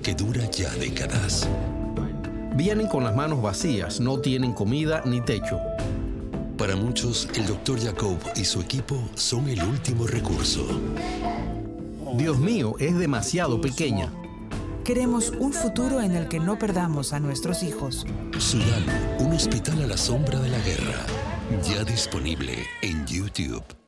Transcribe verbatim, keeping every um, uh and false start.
que dura ya décadas. Vienen con las manos vacías, no tienen comida ni techo. Para muchos, el doctor Jacob y su equipo son el último recurso. Dios mío, es demasiado pequeña. Queremos un futuro en el que no perdamos a nuestros hijos. Sudán, un hospital a la sombra de la guerra. Ya disponible en YouTube.